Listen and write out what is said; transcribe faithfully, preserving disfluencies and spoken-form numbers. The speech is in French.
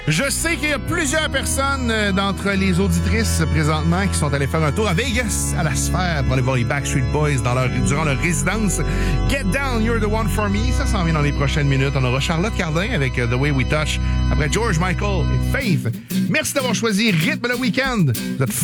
Je sais qu'il y a plusieurs personnes euh, d'entre les auditrices présentement qui sont allées faire un tour à Vegas, à la Sphère, pour aller voir les Backstreet Boys dans leur, durant leur résidence. Get Down, You're the One for Me. Ça s'en vient dans les prochaines minutes. On aura Charlotte Cardin avec uh, The Way We Touch. Après George Michael et Faith. Merci d'avoir choisi Rythme le Week-end. Vous êtes